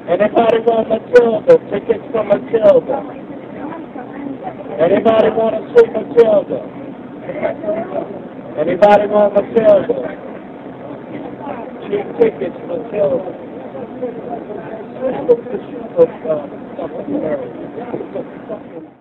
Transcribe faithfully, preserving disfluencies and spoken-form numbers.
Anybody want Matilda? Tickets for Matilda. Anybody want to see Matilda? Anybody want Matilda? Cheap tickets, Matilda. Uh,